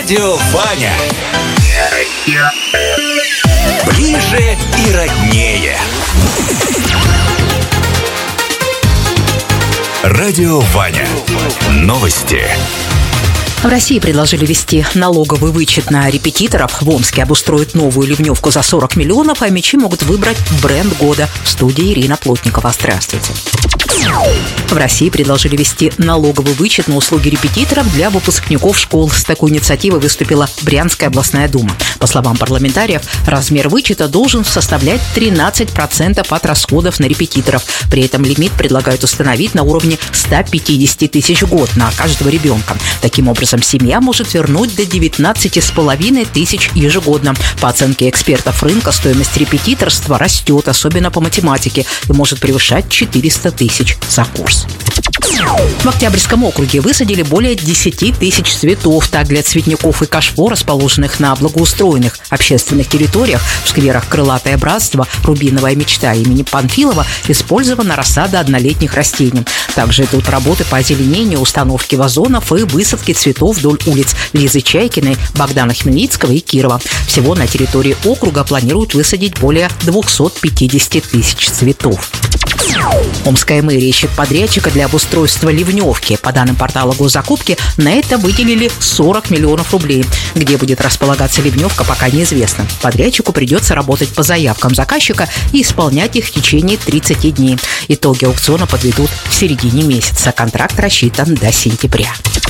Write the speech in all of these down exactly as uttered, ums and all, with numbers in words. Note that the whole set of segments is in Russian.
Радио Ваня. Ближе и роднее. Радио Ваня. Новости. В России предложили ввести налоговый вычет на репетиторов. В Омске обустроят новую ливневку за сорок миллионов, а мечи могут выбрать бренд года. В студии Ирина Плотникова. Здравствуйте. В России предложили ввести налоговый вычет на услуги репетиторов для выпускников школ. С такой инициативой выступила Брянская областная дума. По словам парламентариев, размер вычета должен составлять тринадцать процентов от расходов на репетиторов. При этом лимит предлагают установить на уровне сто пятьдесят тысяч в год на каждого ребенка. Таким образом, семья может вернуть до девятнадцать с половиной тысяч ежегодно. По оценке экспертов рынка, стоимость репетиторства растет, особенно по математике, и может превышать четыреста тысяч за курс. В Октябрьском округе высадили более десяти тысяч цветов. Так, для цветников и кашпо, расположенных на благоустроенных общественных территориях, в скверах «Крылатое братство», «Рубиновая мечта» имени Панфилова, использована рассада однолетних растений. Также идут работы по озеленению, установке вазонов и высадке цветов вдоль улиц Лизы Чайкиной, Богдана Хмельницкого и Кирова. Всего на территории округа планируют высадить более двухсот пятидесяти тысяч цветов. Омская мэрия ищет подрядчика для обустройства ливневки. По данным портала госзакупки, на это выделили сорок миллионов рублей. Где будет располагаться ливневка, пока неизвестно. Подрядчику придется работать по заявкам заказчика и исполнять их в течение тридцати дней. Итоги аукциона подведут в середине месяца. Контракт рассчитан до сентября.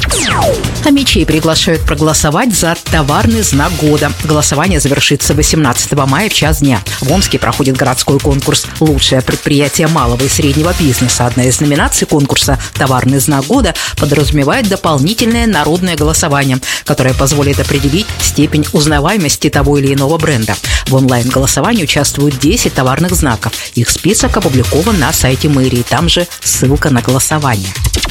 А мечей приглашают проголосовать за товарный знак года. Голосование завершится восемнадцатого мая в час дня. В Омске проходит городской конкурс «Лучшее предприятие малого и среднего бизнеса». Одна из номинаций конкурса «Товарный знак года» подразумевает дополнительное народное голосование, которое позволит определить степень узнаваемости того или иного бренда. В онлайн-голосовании участвуют десять товарных знаков. Их список опубликован на сайте мэрии. Там же ссылка на голосование.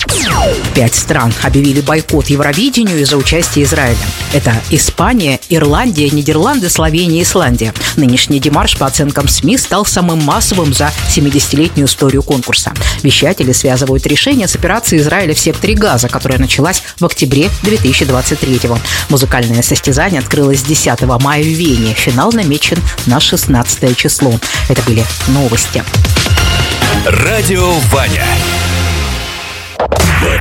Пять стран объявили бойкот Евровидению из-за участия Израиля. Это Испания, Ирландия, Нидерланды, Словения и Исландия. Нынешний демарш, по оценкам СМИ, стал самым массовым за семидесятилетнюю историю конкурса. Вещатели связывают решение с операцией Израиля в секторе Газа, которая началась в октябре две тысячи двадцать третьего. Музыкальное состязание открылось десятого мая в Вене. Финал намечен на шестнадцатое число. Это были новости. Радио Ваня.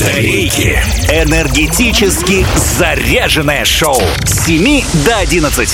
Батарейки. Энергетически заряженное шоу с семи до одиннадцати.